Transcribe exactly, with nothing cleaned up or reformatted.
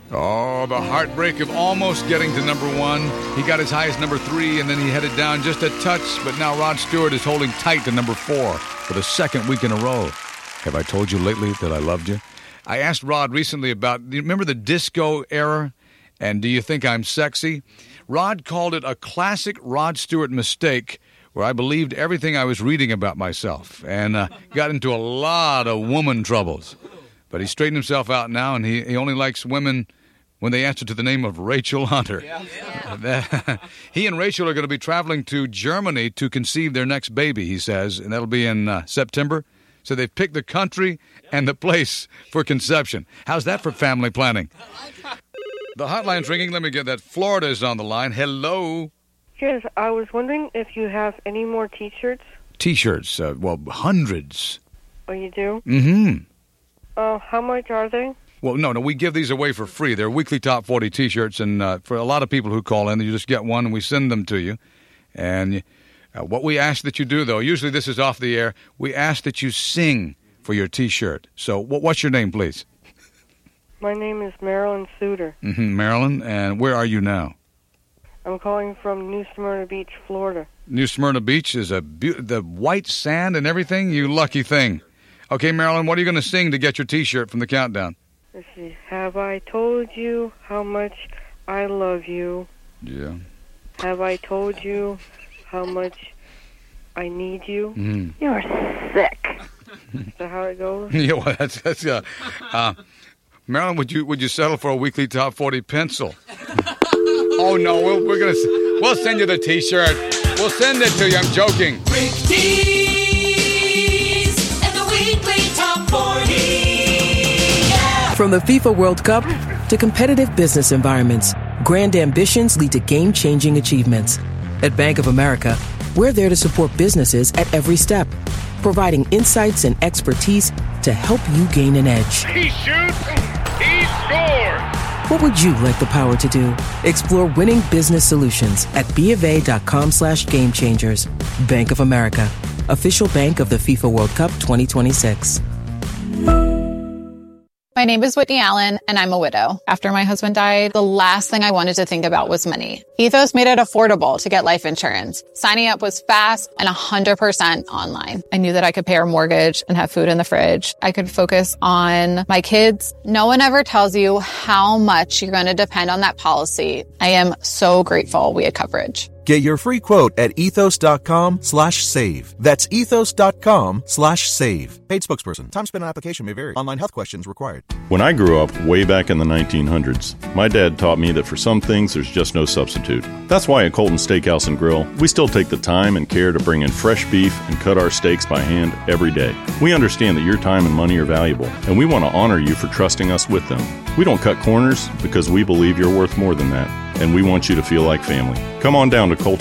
Oh, the heartbreak of almost getting to number one. He got as high as number three, and then he headed down just a touch, but now Rod Stewart is holding tight to number four for the second week in a row. Have I told you lately that I loved you? I asked Rod recently about, do you remember the disco era? And do you think I'm sexy? Rod called it a classic Rod Stewart mistake where I believed everything I was reading about myself and uh, got into a lot of woman troubles. But he straightened himself out now, and he, he only likes women when they answer to the name of Rachel Hunter. Yeah. Yeah. He and Rachel are going to be traveling to Germany to conceive their next baby, he says, and that'll be in uh, September. So they've picked the country and the place for conception. How's that for family planning? The hotline's ringing. Let me get that. Florida's on the line. Hello. Yes, I was wondering if you have any more T-shirts. T-shirts? Uh, well, hundreds. Oh, you do? Mm-hmm. Uh, how much are they? Well, no, no, we give these away for free. They're weekly top forty T-shirts, and uh, for a lot of people who call in, you just get one, and we send them to you. And uh, what we ask that you do, though, usually this is off the air, we ask that you sing for your T-shirt. So what, what's your name, please? My name is Marilyn Suter. Mm-hmm, Marilyn, and where are you now? I'm calling from New Smyrna Beach, Florida. New Smyrna Beach is a be- the white sand and everything? You lucky thing. Okay, Marilyn, what are you going to sing to get your T-shirt from the countdown? Let's see. Have I told you how much I love you? Yeah. Have I told you how much I need you? Mm. You're sick. Is that how it goes? Yeah, well, that's, that's uh, uh, Marilyn, would you would you settle for a weekly top forty pencil? Oh no, we'll, we're gonna we'll send you the T-shirt. We'll send it to you. I'm joking. Rick Dees and the weekly top forty. Yeah. From the FIFA World Cup to competitive business environments, grand ambitions lead to game-changing achievements. At Bank of America, we're there to support businesses at every step, providing insights and expertise to help you gain an edge. He shoots, he scores. What would you like the power to do? Explore winning business solutions at BofA.com slash game changers. Bank of America, official bank of the FIFA World Cup twenty twenty-six. My name is Whitney Allen, and I'm a widow. After my husband died, the last thing I wanted to think about was money. Ethos made it affordable to get life insurance. Signing up was fast and one hundred percent online. I knew that I could pay our mortgage and have food in the fridge. I could focus on my kids. No one ever tells you how much you're going to depend on that policy. I am so grateful we had coverage. Get your free quote at ethos.com slash save. That's ethos.com slash save. Paid spokesperson. Time spent on application may vary. Online health questions required. When I grew up, way back in the nineteen hundreds, my dad taught me that for some things, there's just no substitute. That's why at Colton Steakhouse and Grill, we still take the time and care to bring in fresh beef and cut our steaks by hand every day. We understand that your time and money are valuable, and we want to honor you for trusting us with them. We don't cut corners because we believe you're worth more than that, and we want you to feel like family. Come on down to Colton